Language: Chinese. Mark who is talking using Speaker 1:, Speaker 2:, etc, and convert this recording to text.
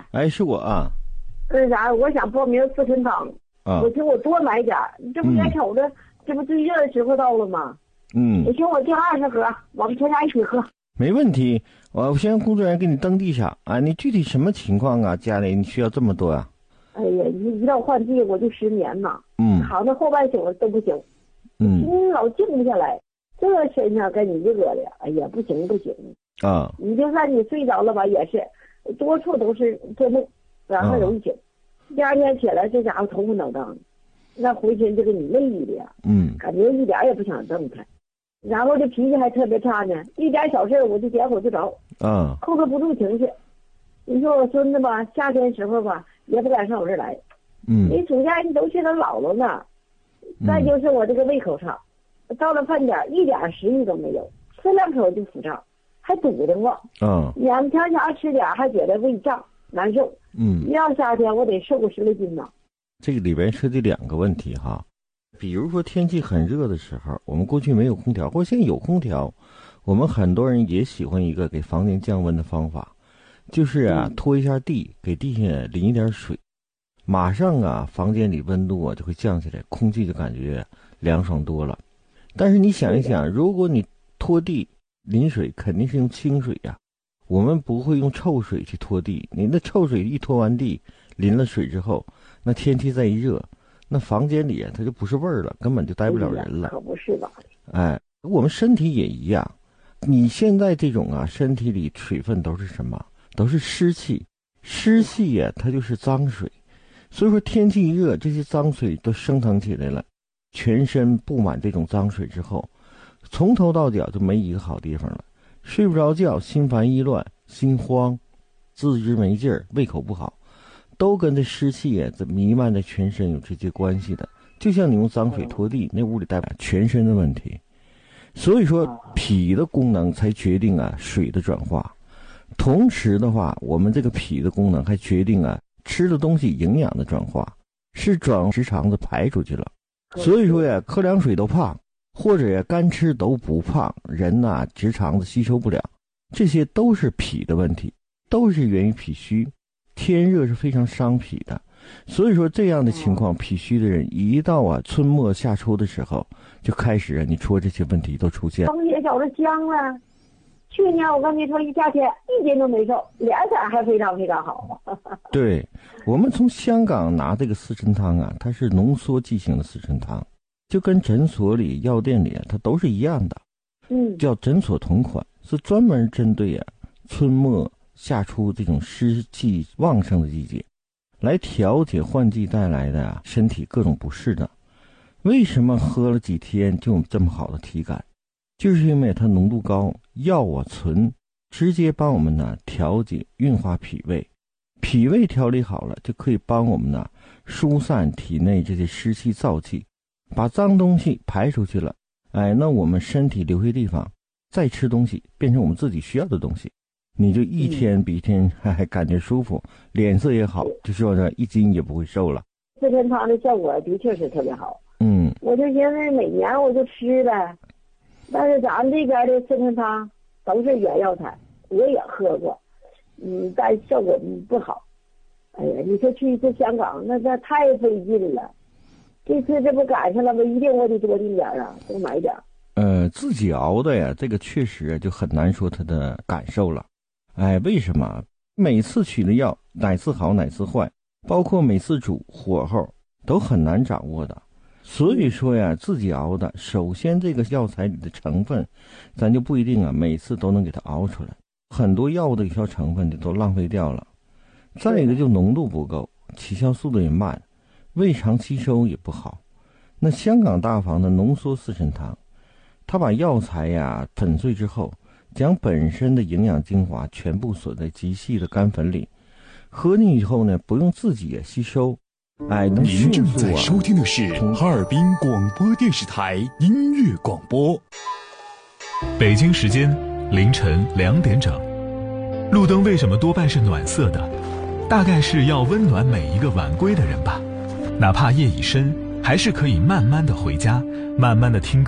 Speaker 1: 哎，是我啊。
Speaker 2: 那啥，我想报名四神汤。我听我多买点，这不眼瞅着，这不最热的时候到了吗？我寻我订20盒，我们全家一起喝。
Speaker 1: 没问题，我先让工作人员给你登记上啊。你具体什么情况啊？家里你需要这么多啊？
Speaker 2: 哎呀，一到换季我就失眠呐。躺到后半宿都不行。老静不下来，这身上跟你热的，哎呀，不行啊！你就算你睡着了吧，也是多处都是做梦，然后容易醒。第二天起来，这家伙头昏脑胀，那浑身就给你累的呀。感觉一点也不想动弹，然后这脾气还特别差呢，一点小事我就点火就着，控制不住情绪。你说我孙子吧，夏天时候吧也不敢上我这儿来，你暑假你都去他姥姥那，再就是我这个胃口差，到了饭点一点食欲都没有，吃2口就腹胀，还堵得慌。眼前前吃点还觉得胃胀难受。一到夏天我得瘦个10来斤呢。
Speaker 1: 这个里边涉及2个问题哈，比如说天气很热的时候，我们过去没有空调，或者现在有空调，我们很多人也喜欢一个给房间降温的方法，就是拖一下地，给地下淋一点水，马上房间里温度就会降下来，空气就感觉凉爽多了。但是你想一想，如果你拖地淋水，肯定是用清水呀，我们不会用臭水去拖地。你那臭水一拖完地，淋了水之后，那天气再一热，那房间里它就不是味儿了，根本就待不了人了。
Speaker 2: 可不是吧？
Speaker 1: 我们身体也一样。你现在这种身体里水分都是什么？都是湿气。湿气它就是脏水。所以说天气一热，这些脏水都升腾起来了，全身布满这种脏水之后，从头到脚就没一个好地方了，睡不着觉，心烦意乱，心慌，自知没劲儿，胃口不好，都跟这湿气这弥漫在全身有直接关系的。就像你用脏水拖地，那屋里代表全身的问题。所以说脾的功能才决定水的转化，同时的话，我们这个脾的功能还决定吃的东西营养的转化，是转直肠子排出去了。所以说喝凉水都胖，或者干吃都不胖，人直肠子吸收不了，这些都是脾的问题，都是源于脾虚。天热是非常伤脾的，所以说这样的情况，脾虚的人一到春末夏初的时候，就开始你说这些问题都出现。
Speaker 2: 风姐小子香了，去年我跟你说一夏天1斤都没瘦，脸色还非常非常好。
Speaker 1: 对，我们从香港拿这个四神汤它是浓缩剂型的四神汤，就跟诊所里药店里它都是一样的，叫诊所同款，是专门针对春末夏初这种湿气旺盛的季节，来调节换季带来的身体各种不适的。为什么喝了几天就有这么好的体感？就是因为它浓度高，药醇直接帮我们调节运化脾胃，脾胃调理好了，就可以帮我们疏散体内这些湿气燥气，把脏东西排出去了。那我们身体留下地方再吃东西，变成我们自己需要的东西，你就一天比一天还感觉舒服，脸色也好，就说1斤也不会瘦了。
Speaker 2: 四神汤的效果的确是特别好。我就寻思每年我就吃呗，但是咱们这边的四神汤都是原药材，我也喝过，但效果不好。哎呀，你说去一次香港，那太费劲了。这次这不赶上了吗？一定我得多订点多买点。
Speaker 1: 自己熬的呀，这个确实就很难说它的感受了。为什么？每次取的药哪次好哪次坏，包括每次煮火候都很难掌握的。所以说自己熬的，首先这个药材里的成分，咱就不一定每次都能给它熬出来，很多药物的有效成分都浪费掉了。再一个就浓度不够，起效速度也慢，胃肠吸收也不好。那香港大房的浓缩四神汤，它把药材粉碎之后，将本身的营养精华全部锁在极细的干粉里，喝进以后不用自己也吸收，能迅速
Speaker 3: 您正在收听的是哈尔滨广播电视台音乐广播。北京时间凌晨2点整。路灯为什么多半是暖色的？大概是要温暖每一个晚归的人吧。哪怕夜已深，还是可以慢慢的回家，慢慢的听歌。